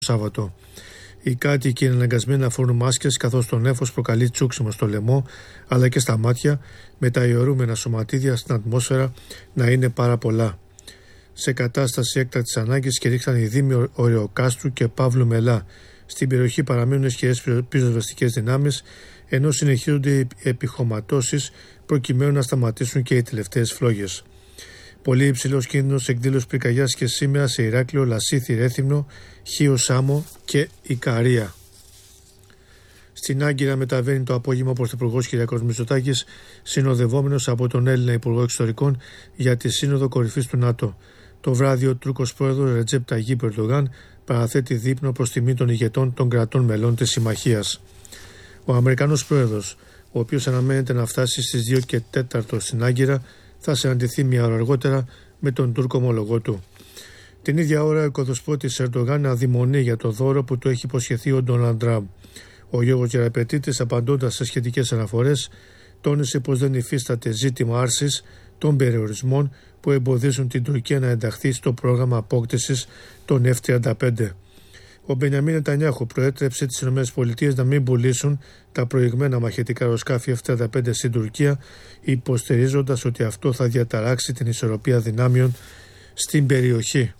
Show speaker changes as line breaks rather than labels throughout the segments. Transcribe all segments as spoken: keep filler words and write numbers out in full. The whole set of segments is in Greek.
Σάββατο. Οι κάτοικοι είναι αναγκασμένοι να φορούν μάσκες, καθώς το νέφος προκαλεί τσούξιμο στο λαιμό αλλά και στα μάτια, με τα ιωρούμενα σωματίδια στην ατμόσφαιρα να είναι πάρα πολλά. Σε κατάσταση έκτακτης ανάγκης κηρύχθηκαν οι δήμοι Ωρεοκάστρου και Παύλου Μελά. Στην περιοχή παραμένουν ισχυρές πυροσβεστικές δυνάμεις, ενώ συνεχίζονται οι επιχωματώσεις προκειμένου να σταματήσουν και οι τελευταίες φλόγες. Πολύ υψηλός κίνδυνος εκδήλωση πυρκαγιάς και σήμερα σε Ηράκλειο, Λασίθι, Ρέθυμνο, Χίο Σάμο και Ικαρία. Στην Άγκυρα μεταβαίνει το απόγευμα ο Πρωθυπουργός Κυριάκος Μητσοτάκης, συνοδευόμενος από τον Έλληνα Υπουργό Εξωτερικών για τη Σύνοδο Κορυφής του ΝΑΤΟ. Το βράδυ ο Τούρκος πρόεδρος Ρετζέπ Ταγίπ Ερντογάν παραθέτει δείπνο προς τιμή των ηγετών των κρατών μελών της Συμμαχίας. Ο Αμερικανός πρόεδρος, ο οποίος αναμένεται να φτάσει στις δύο και τέσσερα στην Άγκυρα, θα συναντηθεί μια ώρα αργότερα με τον Τούρκο ομολογό του. Την ίδια ώρα, ο οικοδεσπότης Ερντογάν αδειμονεί για το δώρο που του έχει υποσχεθεί ο Ντόναλντ Τραμπ. Ο Γιώργος Γεραπετίτης, απαντώντας σε σχετικές αναφορές, τόνισε πως δεν υφίσταται ζήτημα άρσης των περιορισμών που εμποδίζουν την Τουρκία να ενταχθεί στο πρόγραμμα απόκτησης των εφ τριάντα πέντε. Ο Μπενιαμίν Νετανιάχου προέτρεψε τις ΗΠΑ να μην πουλήσουν τα προηγμένα μαχητικά αεροσκάφη εφ τριάντα πέντε στην Τουρκία, υποστηρίζοντας ότι αυτό θα διαταράξει την ισορροπία δυνάμεων στην περιοχή.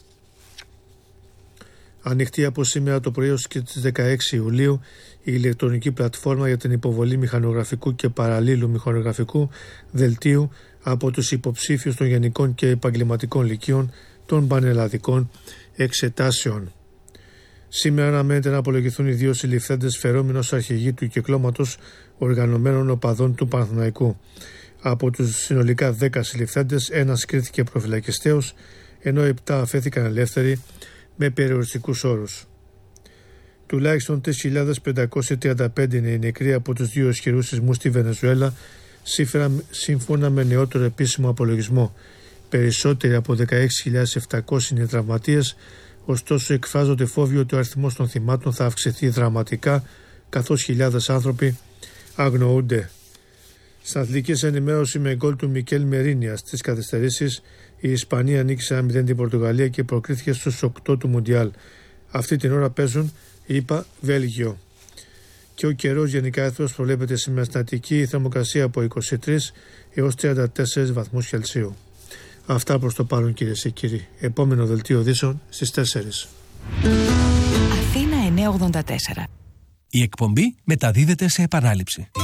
Ανοιχτή από σήμερα το πρωί ως και τις δεκαέξι Ιουλίου η ηλεκτρονική πλατφόρμα για την υποβολή μηχανογραφικού και παραλλήλου μηχανογραφικού δελτίου από τους υποψήφιους των γενικών και επαγγελματικών λυκείων των πανελλαδικών εξετάσεων. Σήμερα αναμένεται να απολογηθούν οι δύο συλληφθέντες φερόμενος αρχηγοί του κυκλώματος οργανωμένων οπαδών του Παναθηναϊκού. Από τους συνολικά δέκα συλληφθέντες, ένας κρίθηκε προφυλακιστέως, ενώ επτά αφέθηκαν ελεύθεροι με περιοριστικούς όρους. Τουλάχιστον τρεις χιλιάδες πεντακόσιοι τριάντα πέντε είναι οι νεκροί από τους δύο ισχυρούς σεισμούς στη Βενεζουέλα, σύμφωνα με νεότερο επίσημο απολογισμό. Περισσότεροι από δεκαέξι χιλιάδες επτακόσιοι είναι τραυματίες, ωστόσο εκφράζονται φόβοι ότι ο αριθμός των θυμάτων θα αυξηθεί δραματικά, καθώς χιλιάδες άνθρωποι αγνοούνται. Στην αθλητική ενημέρωση με γκολ του Μικέλ Μερίνια στις καθυστερήσεις, η Ισπανία νίκησε ένα μηδέν την Πορτογαλία και προκρίθηκε στους οκτώ του Μουντιάλ. Αυτή την ώρα παίζουν, είπα, Βέλγιο. Και ο καιρός γενικά εθνώς προβλέπεται σήμερα στην Αττική, η θερμοκρασία από είκοσι τρεις έως τριάντα τέσσερις βαθμούς Κελσίου. Αυτά προς το παρόν, κυρίες και κύριοι. Επόμενο δελτίο ειδήσεων στις τέσσερις.
Αθήνα εννιακόσια ογδόντα τέσσερα.
Η εκπομπή μεταδίδεται σε επανάληψη.